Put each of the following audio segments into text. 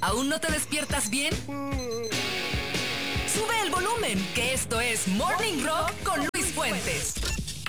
¿Aún no te despiertas bien? Sube el volumen, que esto es Morning Rock con Luis Fuentes.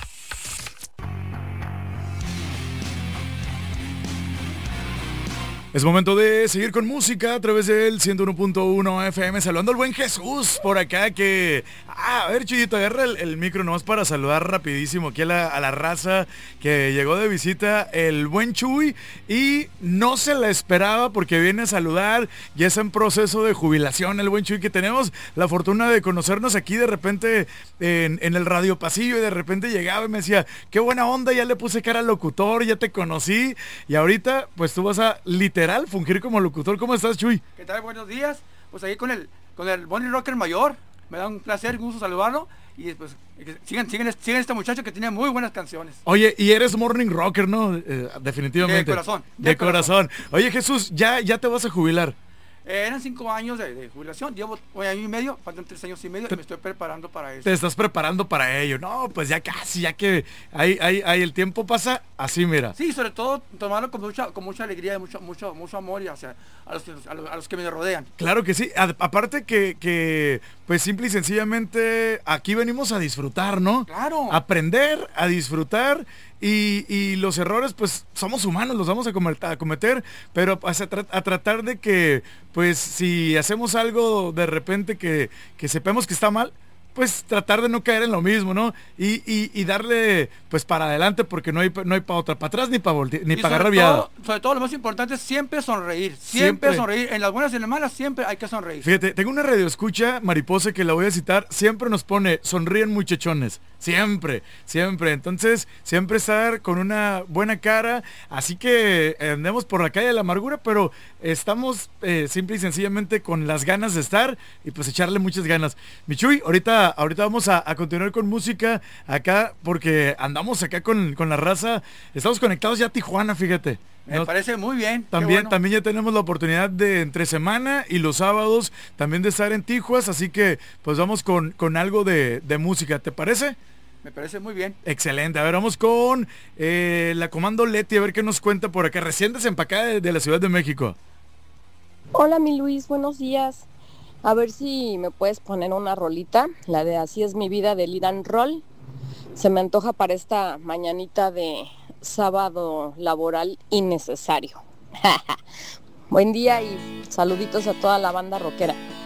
Es momento de seguir con música a través del 101.1 FM. Saludando al buen Jesús por acá que... a ver, Chuyito, agarra el micro nomás para saludar rapidísimo aquí a la raza que llegó de visita, el buen Chuy, y no se la esperaba porque viene a saludar, ya está en proceso de jubilación el buen Chuy, que tenemos la fortuna de conocernos aquí de repente en el radio pasillo, y de repente llegaba y me decía, qué buena onda, ya le puse cara al locutor, ya te conocí, y ahorita pues tú vas a literal fungir como locutor. ¿Cómo estás, Chuy? ¿Qué tal? Buenos días. Pues ahí con el Bonnie Rocker mayor. Me da un placer, un gusto saludarlo. Y pues sigan este muchacho que tiene muy buenas canciones. Oye, y eres morning rocker, ¿no? Definitivamente. De corazón. De corazón. Oye, Jesús, ya te vas a jubilar. Eran 5 años de jubilación, llevo un año y medio, faltan 3 años y medio y me estoy preparando para eso. Te estás preparando para ello. No, pues ya casi, ya que ahí el tiempo pasa así, mira. Sí, sobre todo tomarlo con mucha alegría y mucho amor y hacia a los que me rodean. Claro que sí. Aparte que pues simple y sencillamente aquí venimos a disfrutar, ¿no? Claro. Aprender, a disfrutar. Y los errores, pues somos humanos, los vamos a cometer, pero a tratar de que, pues si hacemos algo de repente que sepamos que está mal, pues tratar de no caer en lo mismo, ¿no? Y darle pues para adelante, porque no hay para otra, para atrás ni para agarrar viada. Sobre todo lo más importante es siempre sonreír, siempre sonreír, en las buenas y en las malas siempre hay que sonreír. Fíjate, tengo una radioescucha, Mariposa, que la voy a citar, siempre nos pone, sonríen muchachones, siempre, entonces siempre estar con una buena cara, así que andemos por la calle de la amargura, pero estamos simple y sencillamente con las ganas de estar y pues echarle muchas ganas. Michuy, ahorita vamos a continuar con música acá, porque andamos acá con la raza, estamos conectados ya a Tijuana, fíjate. Me parece muy bien. También ya tenemos la oportunidad de entre semana y los sábados también de estar en Tijuas, así que pues vamos con algo de música, ¿te parece? Me parece muy bien. Excelente. A ver, vamos con la Comando Leti, a ver qué nos cuenta por acá, recién desempacada de la Ciudad de México. Hola, mi Luis, buenos días. A ver si me puedes poner una rolita, la de Así es mi vida de Lidan Roll. Se me antoja para esta mañanita de sábado laboral innecesario. Buen día y saluditos a toda la banda rockera.